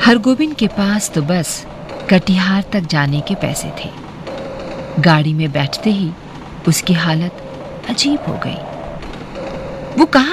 हरगोविंद के पास तो बस कटिहार तक जाने के पैसे थे। गाड़ी में बैठते ही उसकी हालत अजीब हो गई। वो कहाँ